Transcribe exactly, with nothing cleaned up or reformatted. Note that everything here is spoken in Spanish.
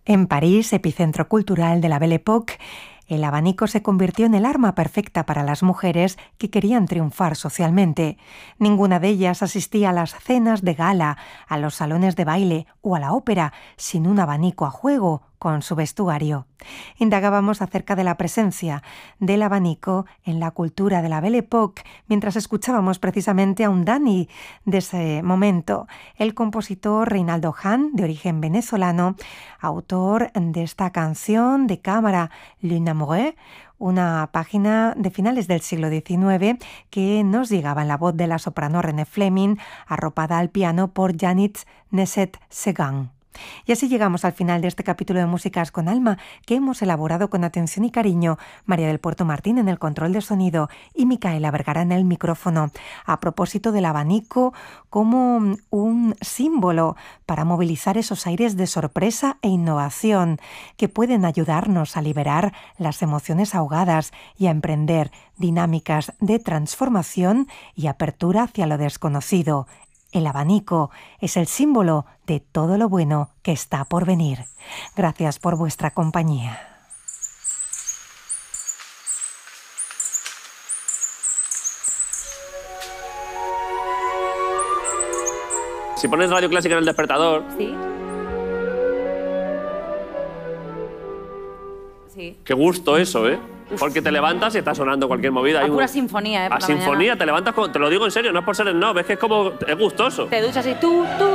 En París, epicentro cultural de la Belle Époque, el abanico se convirtió en el arma perfecta para las mujeres que querían triunfar socialmente. Ninguna de ellas asistía a las cenas de gala, a los salones de baile o a la ópera sin un abanico a juego con su vestuario. Indagábamos acerca de la presencia del abanico en la cultura de la Belle Époque mientras escuchábamos precisamente a un Dani de ese momento, el compositor Reinaldo Hahn, de origen venezolano, autor de esta canción de cámara L'Une Amoureux, una página de finales del siglo diecinueve que nos llegaba en la voz de la soprano René Fleming, arropada al piano por Janit Nesset-Segan. Y así llegamos al final de este capítulo de Músicas con Alma, que hemos elaborado con atención y cariño María del Puerto Martín en el control de sonido y Micaela Vergara en el micrófono, a propósito del abanico como un símbolo para movilizar esos aires de sorpresa e innovación que pueden ayudarnos a liberar las emociones ahogadas y a emprender dinámicas de transformación y apertura hacia lo desconocido. El abanico es el símbolo de todo lo bueno que está por venir. Gracias por vuestra compañía. Si pones radio clásica en el despertador... Sí. Sí. Qué gusto eso, ¿eh? Porque te levantas y está sonando cualquier movida. A Hay pura un... sinfonía, ¿eh? A sinfonía, te levantas, con... te lo digo en serio, no es por ser el no, ves que es como... es gustoso. Te duchas y tú, tú,